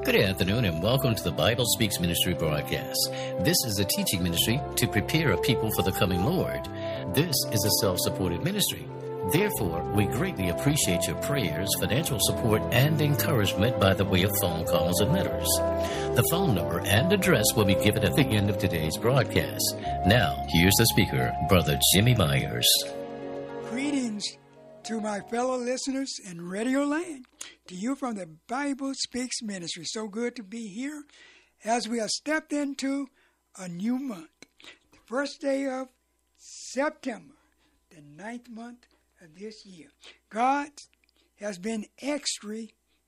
Good afternoon and welcome to the Bible Speaks Ministry broadcast. This is a teaching ministry to prepare a people for the coming Lord. This is a self-supported ministry. Therefore, we greatly appreciate your prayers, financial support, and encouragement by the way of phone calls and letters. The phone number and address will be given at the end of today's broadcast. Now, here's the speaker, Brother Jimmy Myers. Greetings to my fellow listeners in Radio Land, to you from the Bible Speaks Ministry. So good to be here as we have stepped into a new month. The first day of September, the 9th month of this year. God has been extra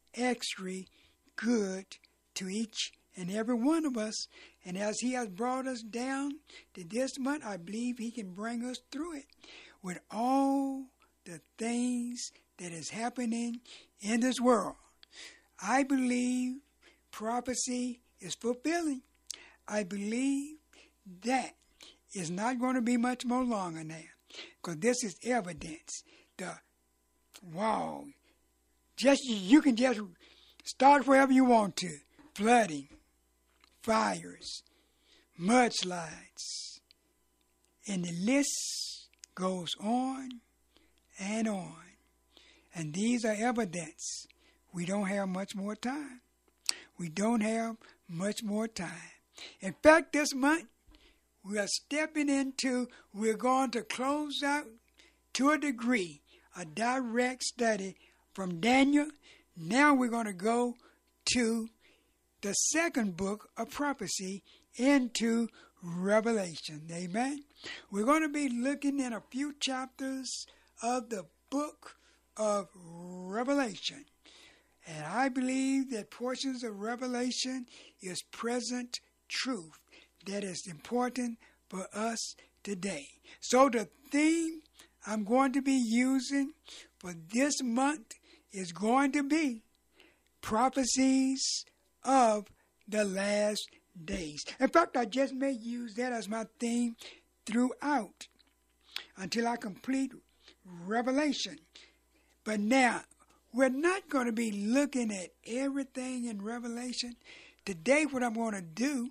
good to each and every one of us. And as He has brought us down to this month, I believe He can bring us through it with all the things that is happening in this world. I believe prophecy is fulfilling. I believe that is not going to be much more longer now, because this is evidence. You can just start wherever you want to. Flooding, fires, mudslides, and the list goes on and on. And these are evidence. We don't have much more time. We don't have much more time. In fact, this month, we are stepping into, we're going to close out to a degree, a direct study from Daniel. Now we're going to go to the second book of prophecy, into Revelation. Amen. We're going to be looking in a few chapters of the book of Revelation. And I believe that portions of Revelation is present truth that is important for us today. So the theme I'm going to be using for this month is going to be prophecies of the last days. In fact, I just may use that as my theme throughout until I complete Revelation. But now, we're not going to be looking at everything in Revelation. Today, what I'm going to do,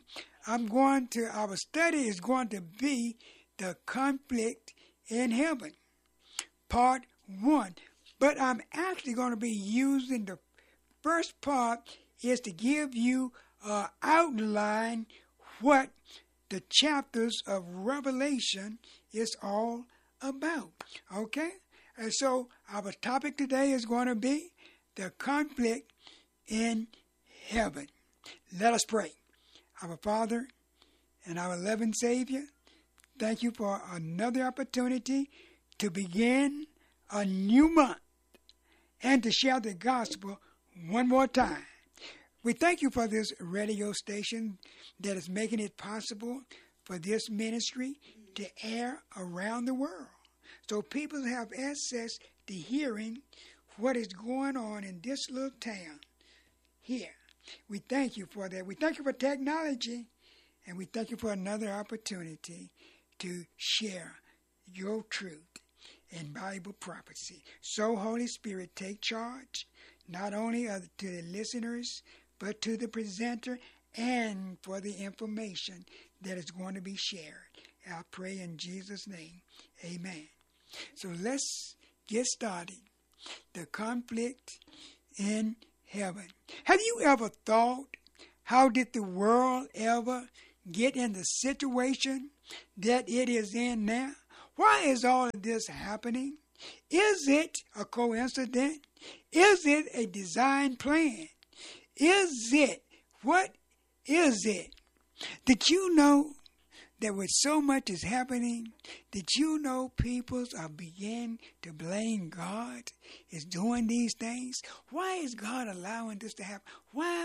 our study is going to be the conflict in heaven, part 1. But I'm actually going to be using the first part is to give you an outline what the chapters of Revelation is all about. Okay? And so our topic today is going to be the conflict in heaven. Let us pray. Our Father and our loving Savior, thank you for another opportunity to begin a new month and to share the gospel one more time. We thank you for this radio station that is making it possible for this ministry to air around the world, so people have access to hearing what is going on in this little town here. We thank you for that. We thank you for technology, and we thank you for another opportunity to share your truth in Bible prophecy. So, Holy Spirit, take charge, not only to the listeners, but to the presenter and for the information that is going to be shared. I pray in Jesus' name. Amen. So let's get started. The conflict in heaven. Have you ever thought, how did the world ever get in the situation that it is in now? Why is all of this happening? Is it a coincidence? Is it a design plan? What is it? Did you know that with so much is happening, did you know people are beginning to blame God is doing these things? Why is God allowing this to happen? Why?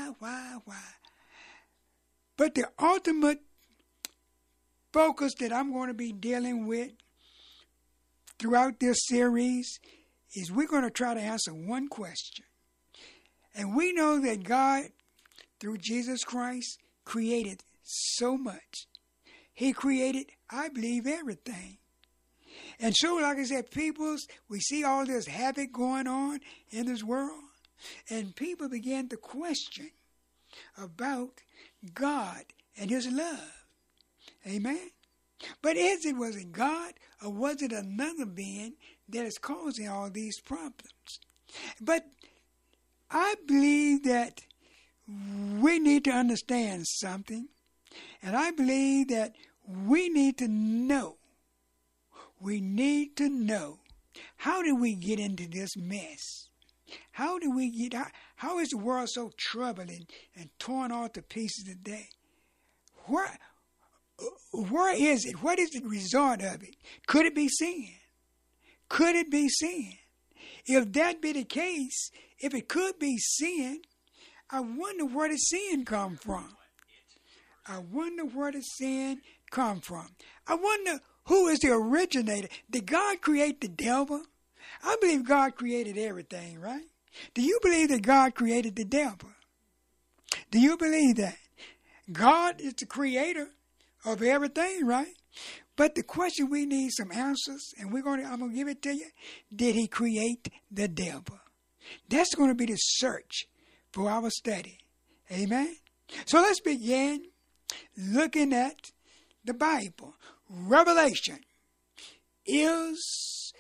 But the ultimate focus that I'm going to be dealing with throughout this series is we're going to try to answer one question. And we know that God, through Jesus Christ, created so much. He created, I believe, everything. And so, like I said, we see all this havoc going on in this world, and people begin to question about God and his love. Amen? But was it God or was it another being that is causing all these problems? But I believe that we need to understand something, and I believe that we need to know. We need to know, how did we get into this mess? How is the world so troubled and torn all to pieces today? Where is it? What is the result of it? Could it be sin? Could it be sin? If that be the case, if it could be sin, I wonder where the sin come from. I wonder where the sin come from. I wonder who is the originator. Did God create the devil? I believe God created everything, right? Do you believe that God created the devil? Do you believe that? God is the creator of everything, right? But the question, we need some answers, and I'm going to give it to you. Did he create the devil? That's going to be the search for our study. Amen? So let's begin looking at the Bible. Revelation is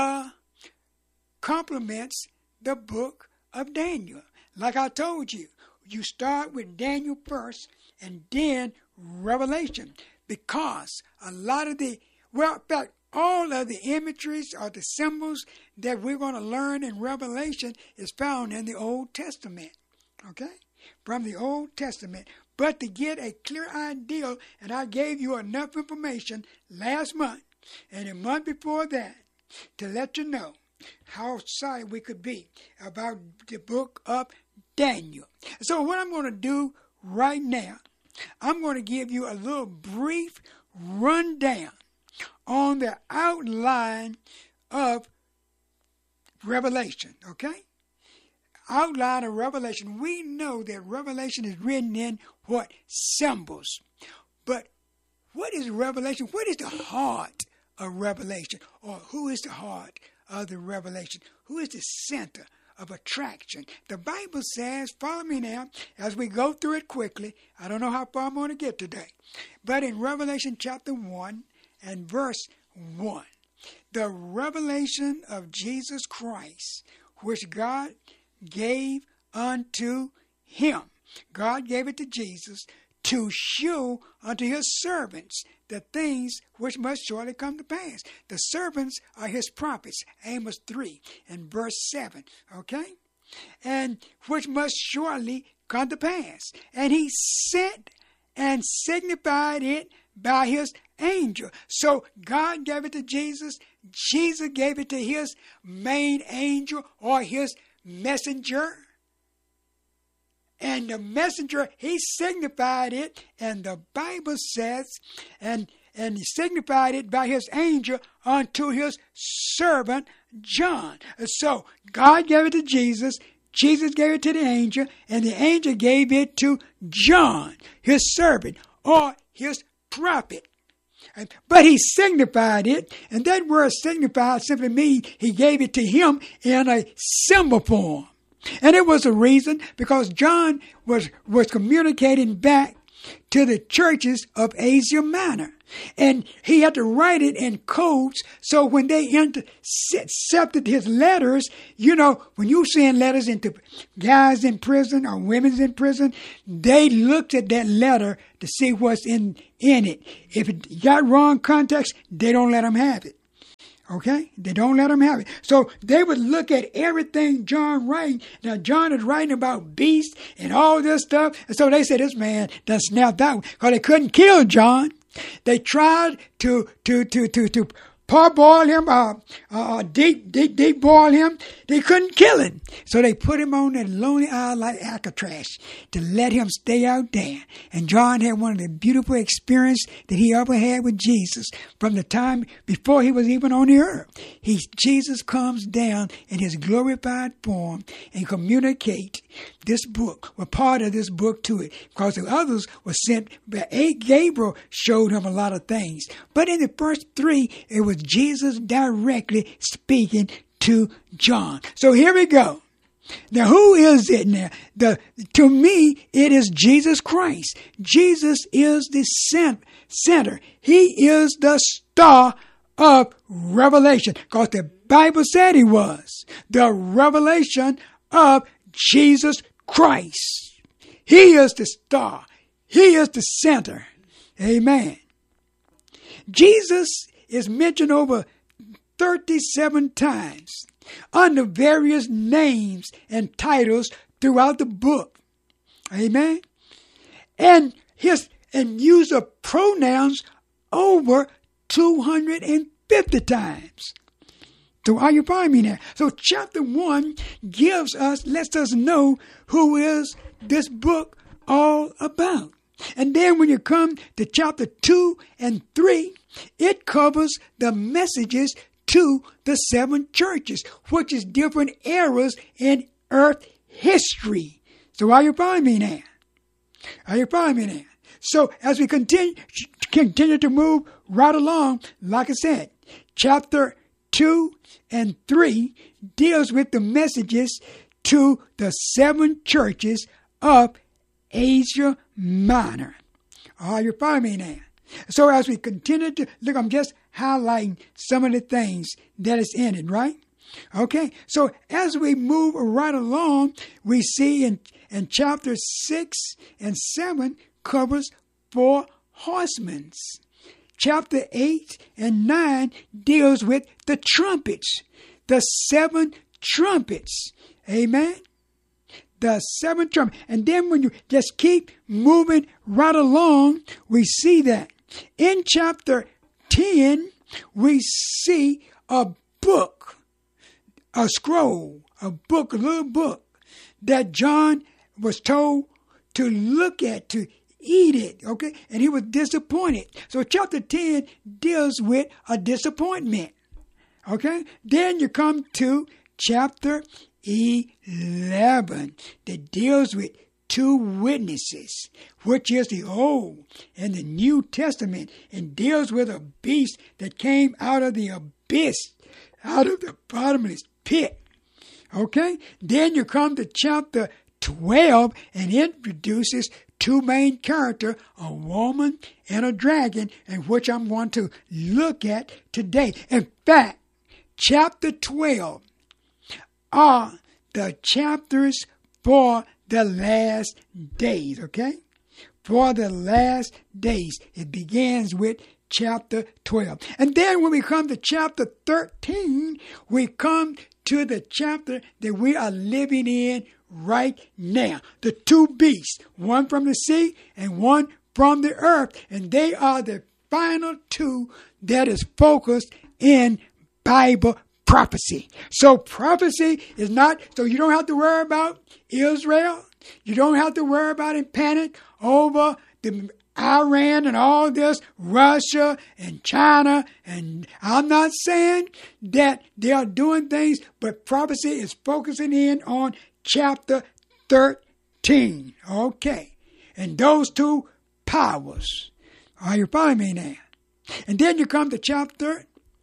complements the book of Daniel. Like I told you, you start with Daniel first and then Revelation, because a lot of all of the imageries or the symbols that we're going to learn in Revelation is found in the Old Testament. Okay? From the Old Testament. But to get a clear idea, and I gave you enough information last month and a month before that to let you know how excited we could be about the book of Daniel. So what I'm going to do right now, I'm going to give you a little brief rundown on the outline of Revelation, okay? Outline of Revelation. We know that Revelation is written in what? Symbols. But what is Revelation? What is the heart of Revelation? Or who is the heart of the Revelation? Who is the center of attraction? The Bible says, follow me now as we go through it quickly. I don't know how far I'm going to get today. But in Revelation chapter 1 and verse 1, the revelation of Jesus Christ, which God gave unto him. God gave it to Jesus to show unto his servants the things which must surely come to pass. The servants are his prophets, Amos 3 and verse 7, okay? And which must surely come to pass. And he sent and signified it by his angel. So God gave it to Jesus. Jesus gave it to his main angel or his messenger. And the messenger, he signified it, and the Bible says, and he signified it by his angel unto his servant John. So God gave it to Jesus, Jesus gave it to the angel, and the angel gave it to John, his servant, or his prophet. But he signified it, and that word signified simply means he gave it to him in a symbol form. And it was a reason because John was communicating back to the churches of Asia Minor. And he had to write it in codes, so when they accepted his letters, you know, when you send letters into guys in prison or women's in prison, they looked at that letter to see what's in it. If it got wrong context, they don't let them have it. Okay? They don't let them have it. So they would look at everything John writing. Now, John is writing about beasts and all this stuff. And so they said, this man done snapped out because they couldn't kill John. They tried to parboil him, deep boil him. They couldn't kill him. So they put him on that lonely island like Alcatraz to let him stay out there. And John had one of the beautiful experiences that he ever had with Jesus from the time before he was even on the earth. Jesus comes down in his glorified form and communicate this book, or part of this book to it, because the others were sent, but Gabriel showed him a lot of things. But in the first three, it was Jesus directly speaking to John. So here we go. Now, who is it now? To me, it is Jesus Christ. Jesus is the center. He is the star of revelation, because the Bible said he was the revelation of Jesus Christ. He is the star. He is the center. Amen. Jesus is mentioned over 37 times under various names and titles throughout the book. Amen. And use of pronouns over 250 times. So are you following me now? So chapter 1 lets us know who is this book all about. And then when you come to chapter 2 and 3, it covers the messages to the 7 churches, which is different eras in earth history. So are you following me now? Are you following me now? So as we continue to move right along, like I said, chapter 2 and 3 deals with the messages to the 7 churches of Asia Minor. Are you following me now? So as we continue to look, I'm just highlighting some of the things that is in it, right? Okay, so as we move right along, we see in chapter 6 and 7 covers 4 horsemen. Chapter 8 and 9 deals with the trumpets, the 7 trumpets. Amen? The 7 trumpets. And then when you just keep moving right along, we see that in chapter 10, we see a book, a scroll, a little book that John was told to look at, to eat it, okay? And he was disappointed. So chapter 10 deals with a disappointment, okay? Then you come to chapter 11 that deals with 2 witnesses, which is the Old and the New Testament, and deals with a beast that came out of the abyss, out of the bottomless pit. Okay? Then you come to chapter 12 and introduces 2 main characters, a woman and a dragon, and which I'm going to look at today. In fact, chapter 12 are the chapters for the last days, okay? For the last days. It begins with chapter 12. And then when we come to chapter 13, we come to the chapter that we are living in right now. The 2 beasts, one from the sea and one from the earth. And they are the final 2 that is focused in Bible prophecy. So prophecy is not, so you don't have to worry about Israel. You don't have to worry about in panic over the Iran and all this, Russia and China. And I'm not saying that they are doing things, but prophecy is focusing in on chapter 13. Okay. And those 2 powers. Are you following me now? And then you come to chapter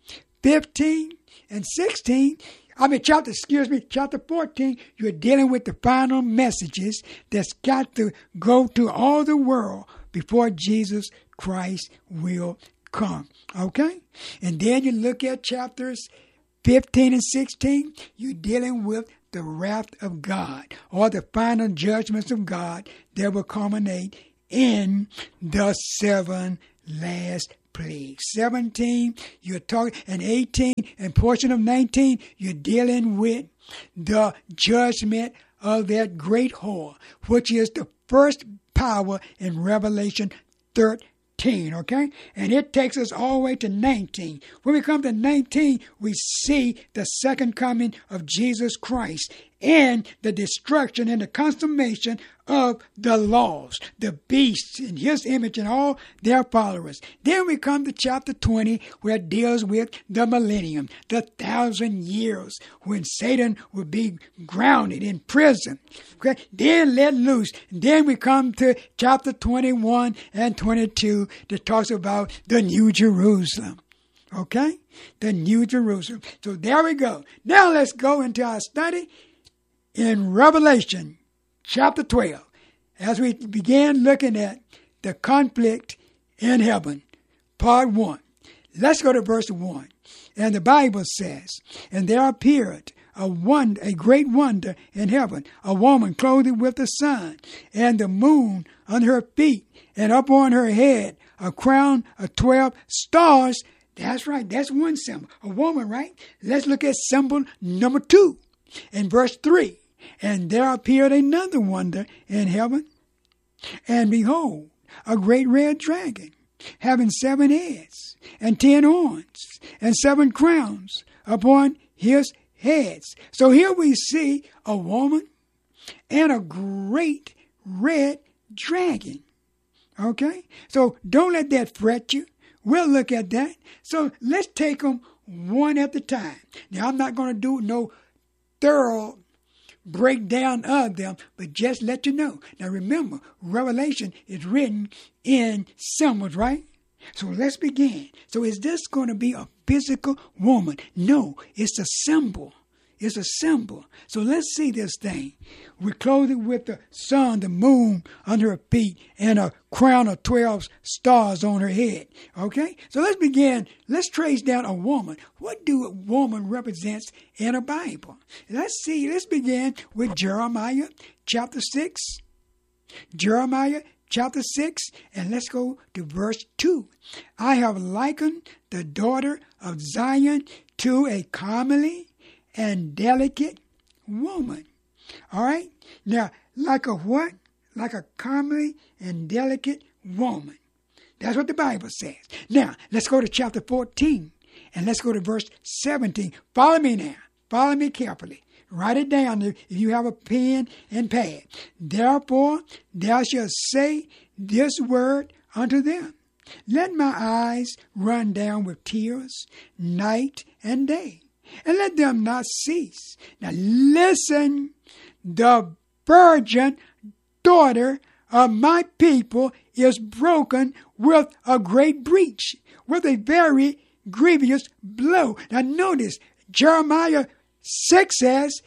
15 and 16. Chapter 14, you're dealing with the final messages that's got to go to all the world before Jesus Christ will come. Okay? And then you look at chapters 15 and 16, you're dealing with the wrath of God, or the final judgments of God that will culminate in the 7 last plagues. 17, you're talking, and 18, and portion of 19, you're dealing with the judgment of that great whore, which is the first power in Revelation 13, okay? And it takes us all the way to 19. When we come to 19, we see the second coming of Jesus Christ and the destruction and the consummation of the laws, the beasts in his image and all their followers. Then we come to chapter 20, where it deals with the millennium, the 1,000 years, when Satan will be grounded in prison. Okay? Then let loose. Then we come to chapter 21 and 22 that talks about the New Jerusalem. Okay? The New Jerusalem. So there we go. Now let's go into our study in Revelation chapter 12 as we began looking at the conflict in heaven, part 1. Let's go to verse 1. And the Bible says, and there appeared a great wonder in heaven, a woman clothed with the sun, and the moon on her feet, and upon her head a crown of 12 stars. That's right, that's one symbol, a woman, right? Let's look at symbol number 2 in verse 3. And there appeared another wonder in heaven, and behold, a great red dragon, having 7 heads, and 10 horns, and 7 crowns upon his heads. So here we see a woman and a great red dragon. Okay? So don't let that fret you. We'll look at that. So let's take them one at a time. Now, I'm not going to do no thorough breakdown of them, but just let you know. Now, remember, Revelation is written in symbols, right? So let's begin. So is this going to be a physical woman? No, it's a symbol. It's a symbol. So let's see this thing. We're clothed with the sun, the moon under her feet, and a crown of 12 stars on her head. Okay? So let's begin. Let's trace down a woman. What do a woman represents in the Bible? Let's see. Let's begin with Jeremiah chapter 6. Jeremiah chapter 6, and let's go to verse 2. I have likened the daughter of Zion to a comely and delicate woman. All right? Now, like a what? Like a comely and delicate woman. That's what the Bible says. Now, let's go to chapter 14, and let's go to verse 17. Follow me now. Follow me carefully. Write it down if you have a pen and pad. Therefore, thou shalt say this word unto them. Let my eyes run down with tears night and day, and let them not cease. Now listen, the virgin daughter of my people is broken with a great breach, with a very grievous blow. Now notice, Jeremiah 6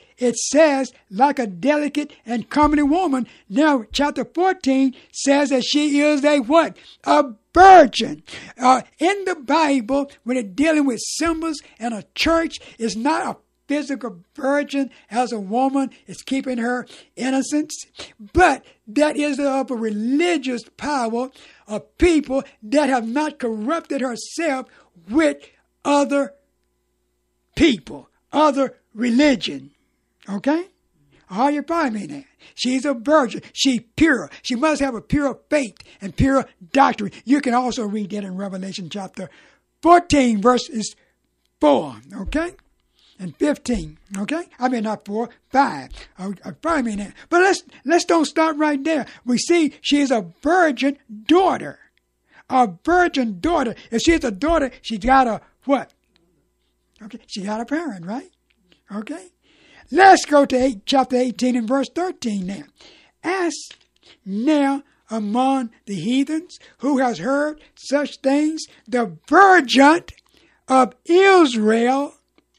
says, like a delicate and comely woman. Now, chapter 14 says that she is a what? A virgin. In the Bible, when it's dealing with symbols and a church, it's not a physical virgin as a woman is keeping her innocence, but that is of a religious power of people that have not corrupted herself with other people, other religion. Okay? Are you following me now? She's a virgin. She's pure. She must have a pure faith and pure doctrine. You can also read that in Revelation chapter 14, verses 4. Okay? And 15. Okay? I mean, not 4, 5. Follow me now. But let's don't stop right there. We see she is a virgin daughter. A virgin daughter. If she's a daughter, she got a what? Okay? She got a parent, right? Okay? Let's go to chapter 18 and verse 13 now. Ask now among the heathens who has heard such things, the virgin of Israel,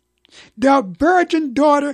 the virgin daughter.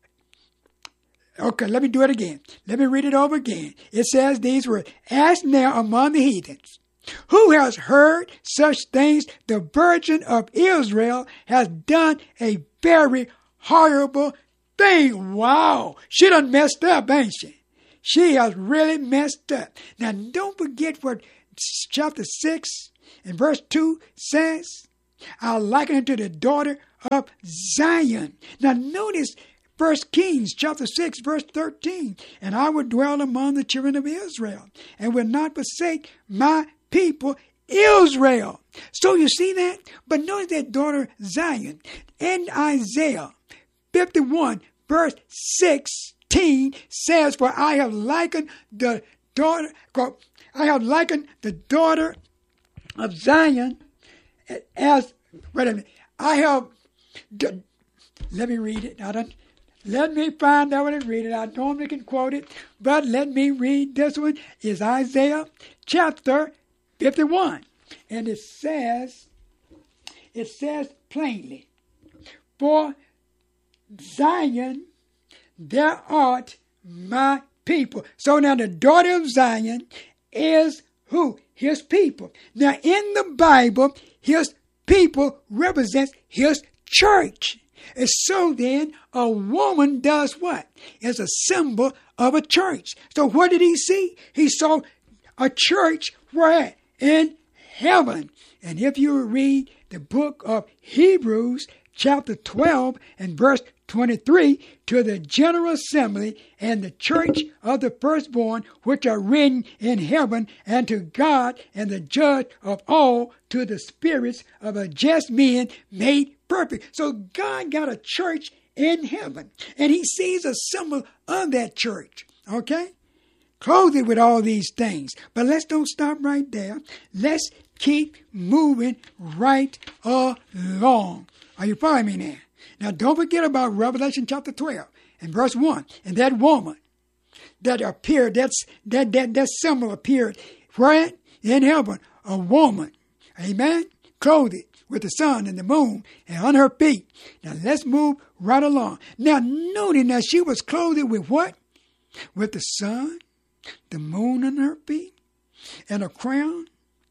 Okay, let me do it again. Let me read it over again. It says these words. Ask now among the heathens who has heard such things, the virgin of Israel has done a very horrible thing. Wow. She done messed up, ain't she? She has really messed up. Now, don't forget what chapter 6 and verse 2 says. I'll liken it to the daughter of Zion. Now, notice 1 Kings chapter 6, verse 13. And I will dwell among the children of Israel, and will not forsake my people Israel. So you see that? But notice that daughter Zion. In Isaiah 51, verse 16 says, for I have likened the daughter of Zion as, wait a minute, let me read it. Let me find out and read it. I normally can quote it, but let me read this one. It's Isaiah chapter 51. And it says plainly, for Zion thou art my people. So now the daughter of Zion is who? His people. Now in the Bible, his people represents his church. And so then a woman does what? Is a symbol of a church. So what did he see? He saw a church where? In heaven. And if you read the book of Hebrews, chapter 12 and verse 23, to the general assembly and the church of the firstborn, which are written in heaven, and to God and the judge of all, to the spirits of a just men made perfect. So God got a church in heaven, and he sees a symbol of that church. Okay? Clothe it with all these things. But let's don't stop right there. Let's keep moving right along. Are you following me now? Now, don't forget about Revelation chapter 12 and verse 1. And that woman that appeared, that symbol appeared right in heaven, a woman. Amen? Clothed with the sun and the moon and on her feet. Now, let's move right along. Now, notice that she was clothed with what? With the sun, the moon on her feet, and a crown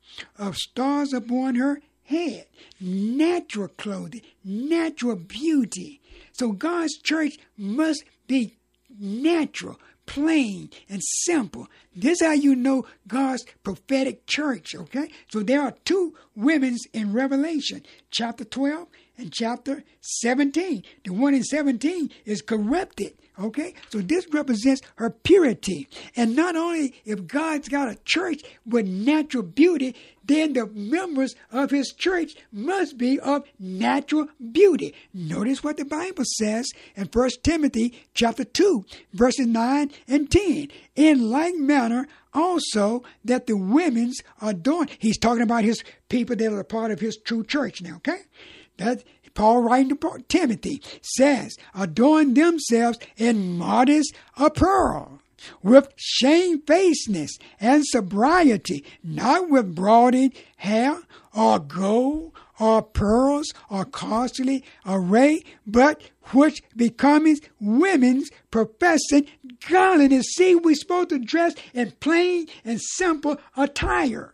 of stars upon her head. Natural clothing, natural beauty. So God's church must be natural, plain, and simple. This is how you know God's prophetic church, okay? So there are two women's in Revelation, chapter 12 and chapter 17. The one in 17 is corrupted, okay? So this represents her purity. And not only if God's got a church with natural beauty, then the members of his church must be of natural beauty. Notice what the Bible says in 1 Timothy chapter 2, verses 9 and 10. In like manner also that the women's adorn. He's talking about his people that are a part of his true church now, okay? That Paul writing to Timothy says, adorn themselves in modest apparel, with shamefacedness and sobriety, not with broided hair or gold or pearls or costly array, but which becometh women's professing godliness. See, we're supposed to dress in plain and simple attire.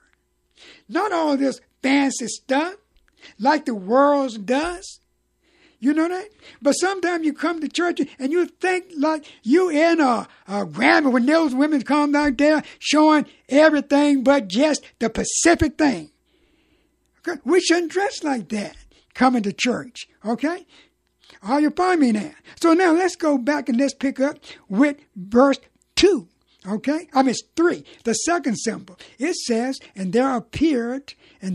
Not all this fancy stuff like the world does. You know that? But sometimes you come to church and you think like you in a Grammy when those women come out there showing everything but just the Pacific thing. Okay? We shouldn't dress like that coming to church. Okay? Are you following me now? So now let's go back and let's pick up with verse 2. Okay? it's 3. The second symbol. It says, and there appeared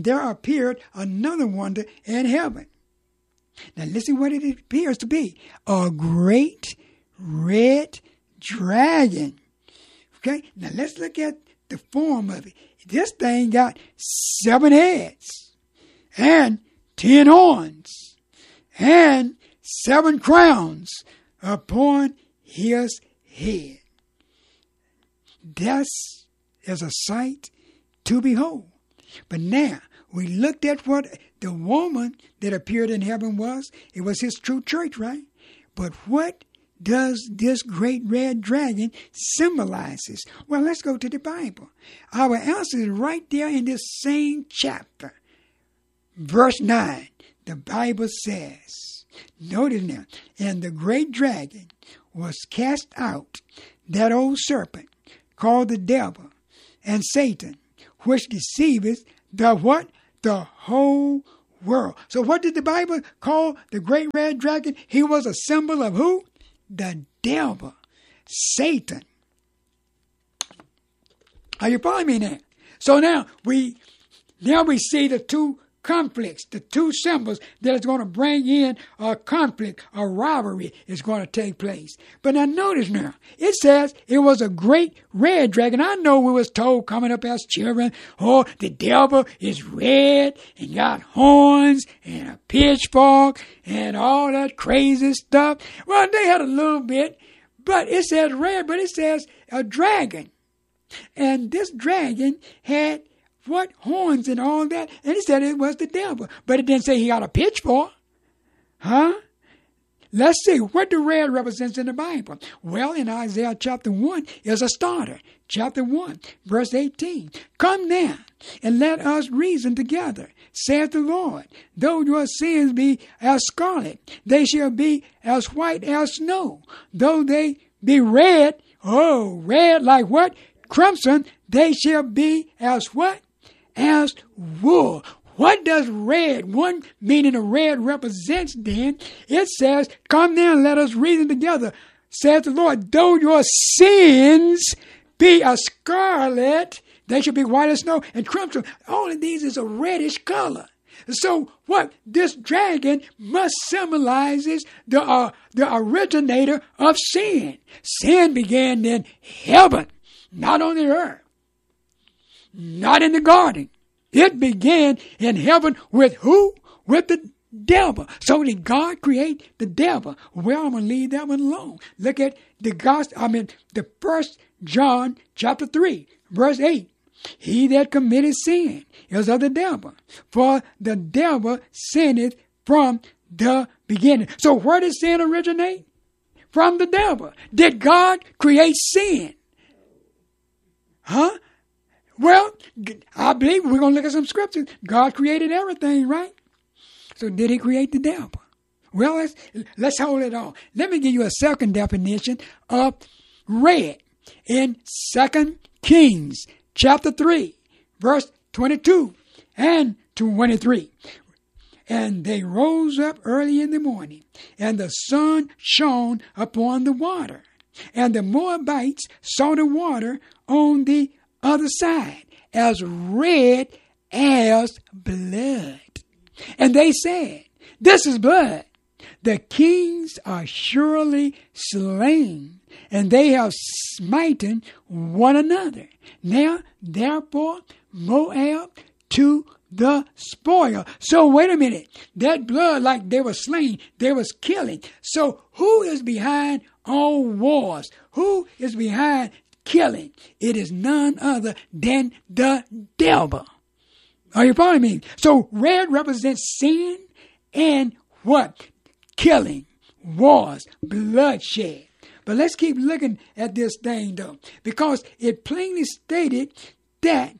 another wonder in heaven. Now listen what it appears to be. A great red dragon. Okay? Now let's look at the form of it. This thing got 7 heads and 10 horns and 7 crowns upon his head. This is a sight to behold. But now, we looked at what the woman that appeared in heaven was. It was his true church, right? But what does this great red dragon symbolizes? Well, let's go to the Bible. Our answer is right there in this same chapter. Verse 9, the Bible says, notice now, and the great dragon was cast out, that old serpent, called the devil and Satan, which deceiveth the what? The whole world. So what did the Bible call the great red dragon? He was a symbol of who? The devil, Satan. Are you following me now? So now we see the two conflicts, the two symbols that is going to bring in a conflict, a rivalry is going to take place. But now notice now, it says it was a great red dragon. I know we was told coming up as children, oh, the devil is red and got horns and a pitchfork and all that crazy stuff. Well, they had a little bit, but it says red, but it says a dragon. And this dragon had what? Horns and all that. And it said it was the devil. But it didn't say he got a pitchfork. Huh? let's see what the red represents in the Bible. Well, in Isaiah chapter 1 is a starter. Chapter 1, verse 18. Come now, and let us reason together, saith the Lord. Though your sins be as scarlet, they shall be as white as snow. Though they be red, red like what? Crimson, they shall be as what? As wool. What does red, one meaning of red represents then? It says, come now and let us reason together, saith the Lord. Though your sins be as scarlet, they shall be white as snow, and crimson. All of these is a reddish color. So what? This dragon must symbolizes the originator of sin. Sin began in heaven, not on the earth, not in the garden. It began in heaven with who? With the devil. So did God create the devil? Well, I'm going to leave that one alone. Look at the first John chapter 3, verse 8. He that committeth sin is of the devil, for the devil sinneth from the beginning. So where did sin originate? From the devil. Did God create sin? Huh? Well, I believe we're going to look at some scriptures. God created everything, right? So did he create the devil? Well, let's hold it on. Let me give you a second definition of red in 2 Kings chapter 3, verse 22 and 23. And they rose up early in the morning, and the sun shone upon the water. And the Moabites saw the water on the other side, as red as blood. And they said, this is blood. The kings are surely slain, and they have smitten one another. Now, therefore, Moab to the spoil. So wait a minute. That blood, like they were slain, they was killing. So who is behind all wars? Who is behind killing? It is none other than the devil. Are you following me? So red represents sin and what? Killing, wars, bloodshed. But let's keep looking at this thing though, because it plainly stated that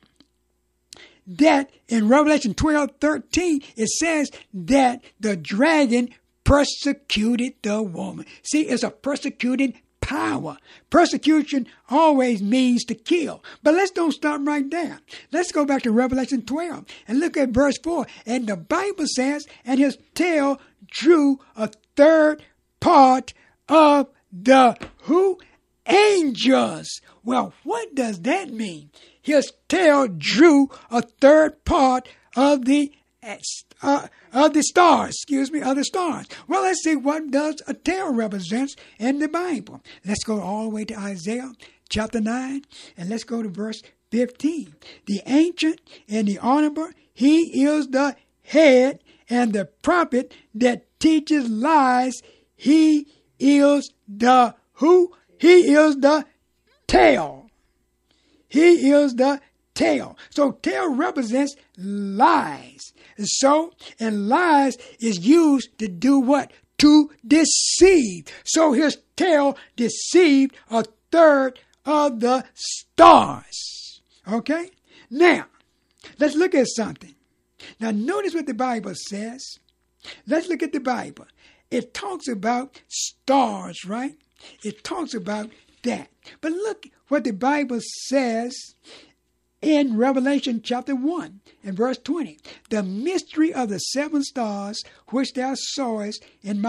in Revelation 12:13, it says that the dragon persecuted the woman. See, it's a persecuted power. Persecution always means to kill. But let's don't stop right there. Let's go back to Revelation 12 and look at verse 4. And the Bible says, and his tail drew a third part of the who? Angels. Well, what does that mean? His tail drew a third part of the stars. Well, let's see what does a tail represents in the Bible. Let's go all the way to Isaiah chapter 9, and let's go to verse 15. The ancient and the honorable, he is the head, and the prophet that teaches lies, he is the who? He is the tail. He is the tail. So tail represents lies. So, and lies is used to do what? To deceive. So his tail deceived a third of the stars. Okay? Now, let's look at something. Now, notice what the Bible says. Let's look at the Bible. It talks about stars, right? It talks about that. But look what the Bible says in Revelation chapter 1 and verse 20. The mystery of the seven stars which thou sawest in my